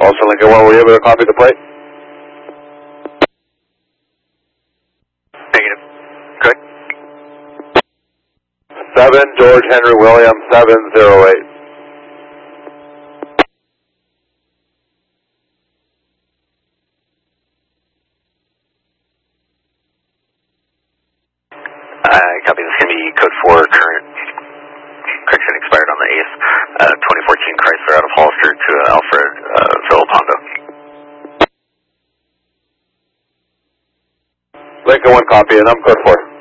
Also, Lincoln 1, were you able to copy the plate? Negative. Good. 7 George Henry William 708. Copy. This is going to be code 4, current correction expired on the 8th, 2014 Chrysler out of Hollister to Alfred Philip Honda. Lincoln 1 copy, and I'm code 4.